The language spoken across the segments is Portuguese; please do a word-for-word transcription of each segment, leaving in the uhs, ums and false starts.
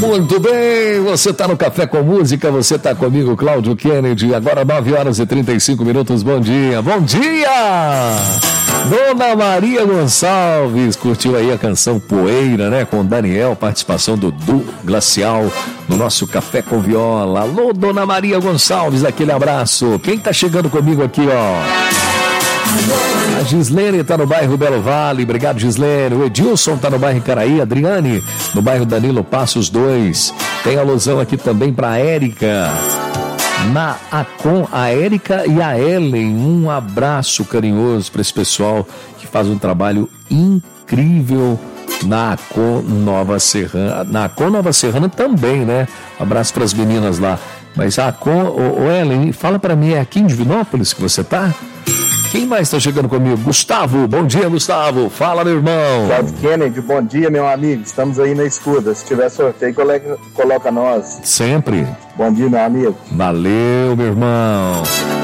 Muito bem, você está no Café com Música, você está comigo, Cláudio Kennedy, agora nove horas e trinta e cinco minutos, bom dia, bom dia! Dona Maria Gonçalves, curtiu aí a canção Poeira, né, com Daniel, participação do Du Glacial no nosso Café com Viola. Alô, Dona Maria Gonçalves, aquele abraço. Quem tá chegando comigo aqui, ó? A Gislene tá no bairro Belo Vale, obrigado, Gislene. O Edilson tá no bairro Caraí, Adriane no bairro Danilo Passos dois. Tem alusão aqui também pra Érica na Acon, a Érica e a Ellen. Um abraço carinhoso para esse pessoal que faz um trabalho incrível na Acon Nova Serrana. Na Acon Nova Serrana também, né? Um abraço para as meninas lá. Mas a Acon, ô, ô Ellen, fala para mim, é aqui em Divinópolis que você tá? Quem mais está chegando comigo? Gustavo, bom dia, Gustavo. Fala, meu irmão. Cláudio Kennedy, bom dia, meu amigo. Estamos aí na escuta. Se tiver sorteio, coloca, coloca nós. Sempre. Bom dia, meu amigo. Valeu, meu irmão.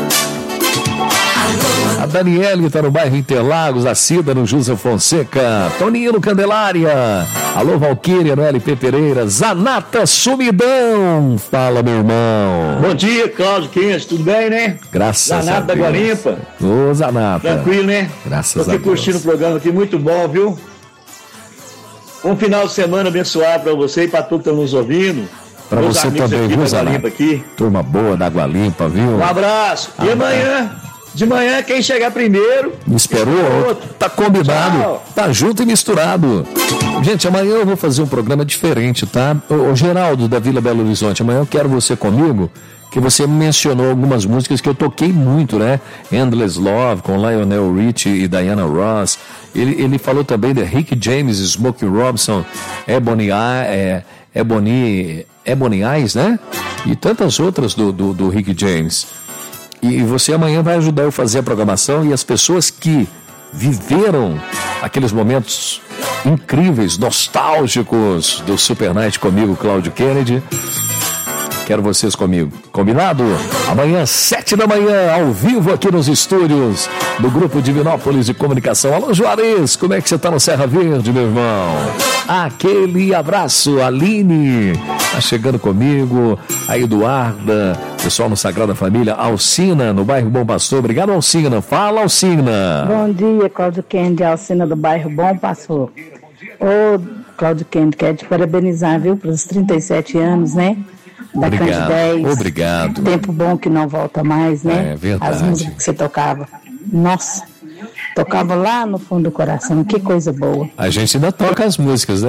A Daniele está no bairro Interlagos, a Cida no José Fonseca, Toninho no Candelária, alô Valquíria no L P Pereira, Zanata Sumidão, fala meu irmão. Bom dia, Cláudio Kennedy, tudo bem, né? Graças Zanata a Deus. da Guarimpa. Ô Zanata. Tranquilo, né? Graças Tô aqui a Deus. curtindo o programa aqui, muito bom, viu? Um final de semana abençoado para você e para todos que estão nos ouvindo. Para você também, viu, Zanata? Aqui. Turma boa da Água Limpa, viu? Um abraço. E ah, amanhã... De manhã, quem chegar primeiro... Esperou outro. Tá combinado. Tchau. Tá junto e misturado. Gente, amanhã eu vou fazer um programa diferente, tá? O, o Geraldo da Vila Belo Horizonte, amanhã eu quero você comigo, que você mencionou algumas músicas que eu toquei muito, né? Endless Love, com Lionel Richie e Diana Ross. Ele, ele falou também de Rick James, Smokey Robinson, Ebony, é, Ebony, Ebony Eyes, né? E tantas outras do, do, do Rick James. E você amanhã vai ajudar eu a fazer a programação, e as pessoas que viveram aqueles momentos incríveis, nostálgicos do Super Night comigo, Cláudio Kennedy, quero vocês comigo. Combinado? Amanhã, sete da manhã, ao vivo aqui nos estúdios do Grupo Divinópolis de Comunicação. Alô, Juarez, como é que você tá no Serra Verde, meu irmão? Aquele abraço, Aline, tá chegando comigo, a Eduarda, pessoal no Sagrada Família, Alcina, no bairro Bom Pastor. Obrigado, Alcina. Fala, Alcina. Bom dia, Cláudio Kennedy, Alcina do bairro Bom Pastor. Ô, Cláudio Kennedy, quero te parabenizar, viu, pelos trinta e sete anos, né? Da Obrigado, dez. Obrigado. Tempo bom que não volta mais, né? É verdade. As músicas que você tocava. Nossa, tocava lá no fundo do coração, que coisa boa. A gente ainda toca as músicas, né?